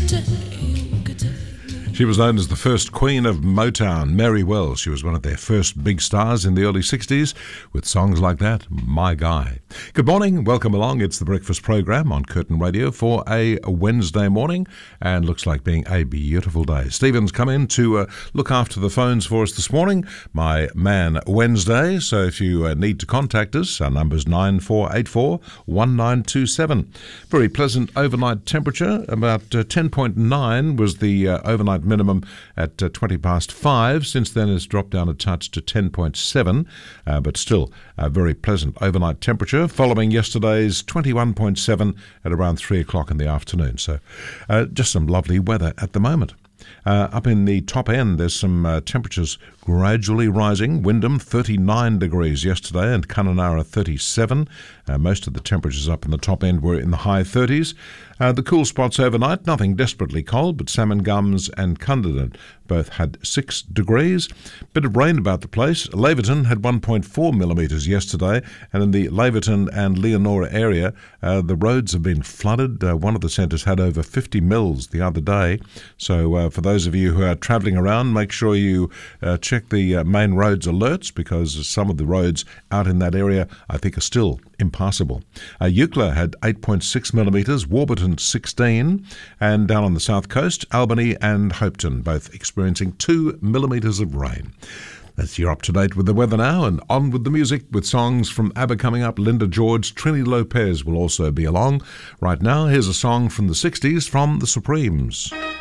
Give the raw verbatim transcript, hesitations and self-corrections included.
She was known as the first queen of Motown, Mary Wells. She was one of their first big stars in the early sixties with songs like that, My Guy. Good morning, welcome along. It's the breakfast program on Curtin Radio for a Wednesday morning, and looks like being a beautiful day. Stephen's come in to uh, look after the phones for us this morning, my man Wednesday. So if you uh, need to contact us, our number's nine four eight four, one nine two seven. Very pleasant overnight temperature, about uh, ten point nine was the uh, overnight minimum at uh, twenty past five. Since then it's dropped down a touch to ten point seven, uh, but still a very pleasant overnight temperature, following yesterday's twenty-one point seven at around three o'clock in the afternoon. So uh, just some lovely weather at the moment. Uh, up in the top end, there's some uh, temperatures gradually rising. Wyndham, thirty-nine degrees yesterday, and Kununurra, thirty-seven. Uh, most of the temperatures up in the top end were in the high thirties. Uh, the cool spots overnight, nothing desperately cold, but Salmon Gums and Cunderdin both had six degrees. Bit of rain about the place. Laverton had one point four millimetres yesterday, and in the Laverton and Leonora area, uh, the roads have been flooded. Uh, one of the centres had over fifty mils the other day. So uh, for those of you who are travelling around, make sure you uh, check the uh, main roads alerts, because some of the roads out in that area I think are still impassable. Uh, Eucla had eight point six millimetres, Warburton sixteen, and down on the south coast, Albany and Hopeton both experiencing two millimetres of rain. That's you're up to date with the weather now, and on with the music with songs from ABBA coming up. Linda George, Trini Lopez will also be along. Right now, here's a song from the sixties from the Supremes.